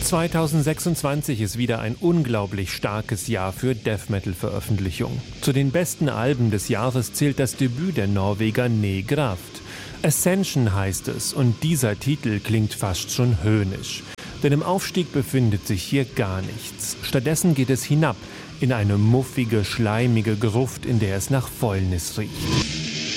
2026 ist wieder ein unglaublich starkes Jahr für Death-Metal-Veröffentlichung. Zu den besten Alben des Jahres zählt das Debüt der Norweger Negraft. Ascension heißt es, und dieser Titel klingt fast schon höhnisch. Denn im Aufstieg befindet sich hier gar nichts. Stattdessen geht es hinab in eine muffige, schleimige Gruft, in der es nach Fäulnis riecht.